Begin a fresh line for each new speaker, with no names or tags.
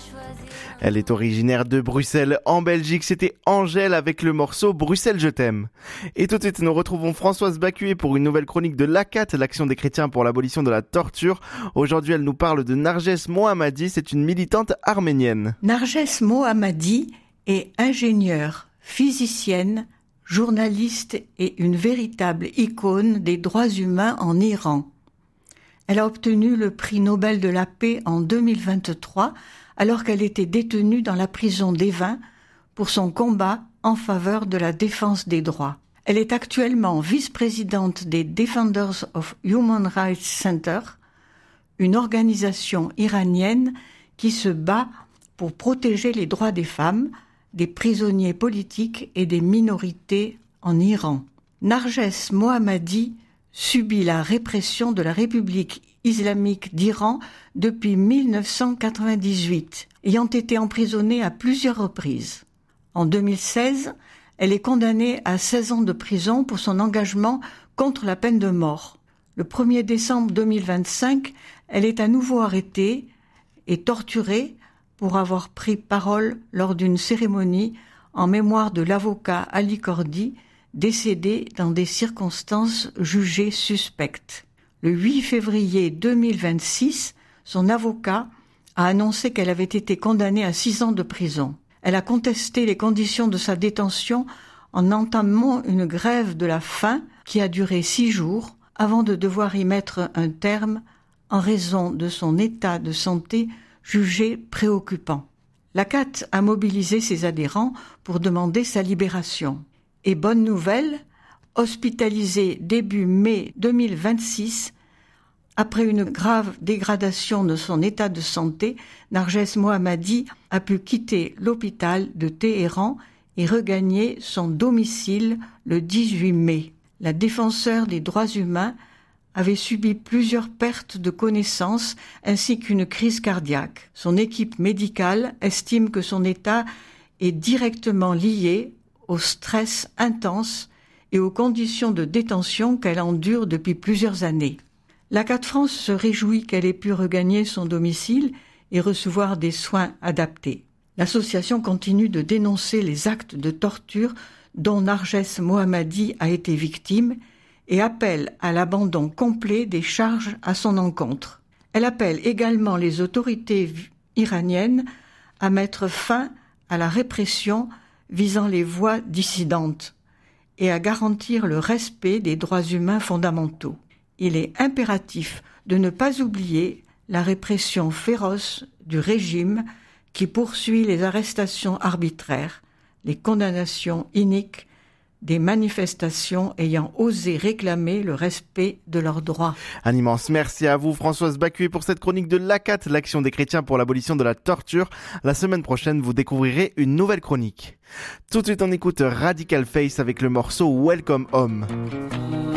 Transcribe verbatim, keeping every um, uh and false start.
Elle est originaire de Bruxelles, en Belgique. C'était Angèle avec le morceau Bruxelles, je t'aime. Et tout de suite, nous retrouvons Françoise Bacuet pour une nouvelle chronique de l'A C A T, l'Action des chrétiens pour l'abolition de la torture. Aujourd'hui, elle nous parle de Narges Mohammadi. C'est une militante arménienne.
Narges Mohammadi est ingénieure, physicienne, journaliste et une véritable icône des droits humains en Iran. Elle a obtenu le prix Nobel de la paix en deux mille vingt-trois alors qu'elle était détenue dans la prison d'Evin pour son combat en faveur de la défense des droits. Elle est actuellement vice-présidente des Defenders of Human Rights Center, une organisation iranienne qui se bat pour protéger les droits des femmes, des prisonniers politiques et des minorités en Iran. Narges Mohammadi subit la répression de la République islamique d'Iran depuis mille neuf cent quatre-vingt-dix-huit, ayant été emprisonnée à plusieurs reprises. En deux mille seize, elle est condamnée à seize ans de prison pour son engagement contre la peine de mort. Le premier décembre deux mille vingt-cinq, elle est à nouveau arrêtée et torturée pour avoir pris parole lors d'une cérémonie en mémoire de l'avocat Ali Kordi, décédé dans des circonstances jugées suspectes. Le huit février deux mille vingt-six, son avocat a annoncé qu'elle avait été condamnée à six ans de prison. Elle a contesté les conditions de sa détention en entamant une grève de la faim qui a duré six jours avant de devoir y mettre un terme en raison de son état de santé jugé préoccupant. L'A C A T a mobilisé ses adhérents pour demander sa libération. Et bonne nouvelle, hospitalisée début mai deux mille vingt-six, après une grave dégradation de son état de santé, Narges Mohammadi a pu quitter l'hôpital de Téhéran et regagner son domicile le dix-huit mai. La défenseure des droits humains avait subi plusieurs pertes de connaissance ainsi qu'une crise cardiaque. Son équipe médicale estime que son état est directement lié au stress intense et aux conditions de détention qu'elle endure depuis plusieurs années. L'A C A T France se réjouit qu'elle ait pu regagner son domicile et recevoir des soins adaptés. L'association continue de dénoncer les actes de torture dont Narges Mohammadi a été victime et appelle à l'abandon complet des charges à son encontre. Elle appelle également les autorités iraniennes à mettre fin à la répression visant les voix dissidentes et à garantir le respect des droits humains fondamentaux. Il est impératif de ne pas oublier la répression féroce du régime qui poursuit les arrestations arbitraires, les condamnations iniques des manifestations ayant osé réclamer le respect de leurs droits.
Un immense merci à vous, Françoise Bacuet, pour cette chronique de l'A C A T, l'Action des chrétiens pour l'abolition de la torture. La semaine prochaine, vous découvrirez une nouvelle chronique. Tout de suite, on écoute Radical Face avec le morceau Welcome Home.